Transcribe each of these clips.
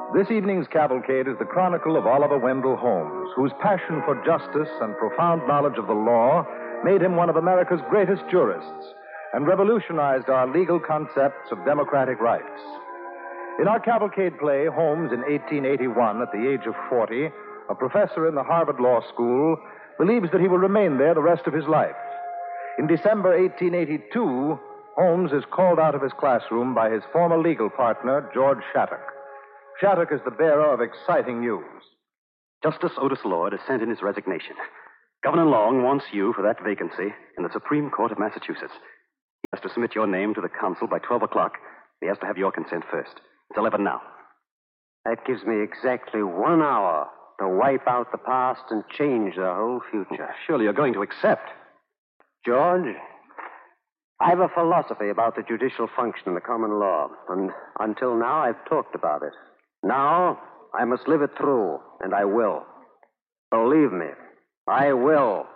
This evening's cavalcade is the chronicle of Oliver Wendell Holmes, whose passion for justice and profound knowledge of the law made him one of America's greatest jurists and revolutionized our legal concepts of democratic rights. In our cavalcade play, Holmes, in 1881, at the age of 40, a professor in the Harvard Law School, believes that he will remain there the rest of his life. In December 1882, Holmes is called out of his classroom by his former legal partner, George Shattuck. Shattuck is the bearer of exciting news. Justice Otis Lord has sent in his resignation. Governor Long wants you for that vacancy in the Supreme Court of Massachusetts. He has to submit your name to the council by 12 o'clock. He has to have your consent first. It's 11 now. That gives me exactly 1 hour to wipe out the past and change the whole future. Surely you're going to accept. George, I have a philosophy about the judicial function in the common law, and until now I've talked about it. Now I must live it through, and I will. Believe me, I will.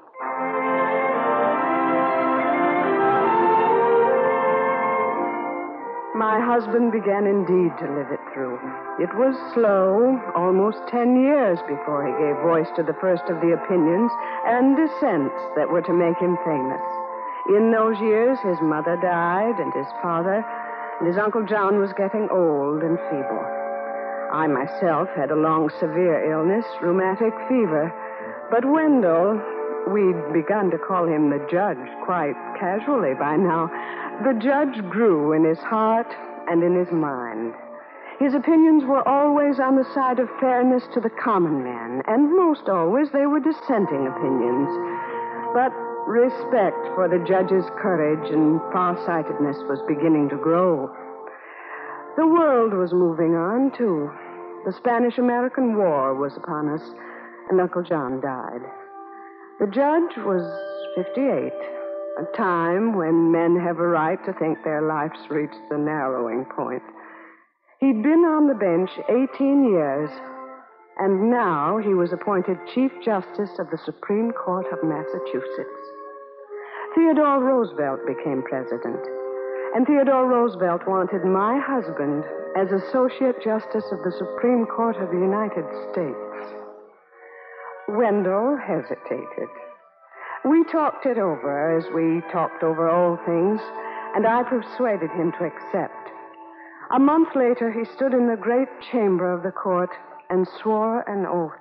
My husband began indeed to live it through. It was slow, almost 10 years before he gave voice to the first of the opinions and dissents that were to make him famous. In those years, his mother died, and his father, and his Uncle John was getting old and feeble. I myself had a long, severe illness, rheumatic fever. But Wendell, we'd begun to call him the judge quite casually by now. The judge grew in his heart and in his mind. His opinions were always on the side of fairness to the common man, and most always they were dissenting opinions. But respect for the judge's courage and farsightedness was beginning to grow. The world was moving on, too. The Spanish-American War was upon us, and Uncle John died. The judge was 58. A time when men have a right to think their life's reached the narrowing point. He'd been on the bench 18 years, and now he was appointed Chief Justice of the Supreme Court of Massachusetts. Theodore Roosevelt became president, and Theodore Roosevelt wanted my husband as Associate Justice of the Supreme Court of the United States. Wendell hesitated. We talked it over as we talked over all things, and I persuaded him to accept. A month later, he stood in the great chamber of the court and swore an oath.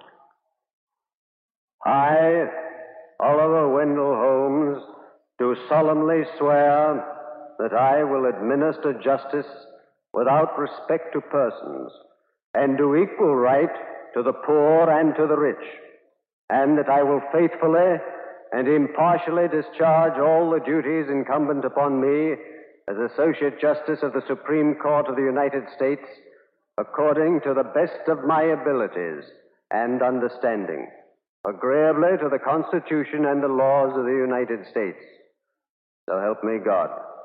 I, Oliver Wendell Holmes, do solemnly swear that I will administer justice without respect to persons and do equal right to the poor and to the rich, and that I will faithfully and impartially discharge all the duties incumbent upon me as Associate Justice of the Supreme Court of the United States according to the best of my abilities and understanding, agreeably to the Constitution and the laws of the United States. So help me God.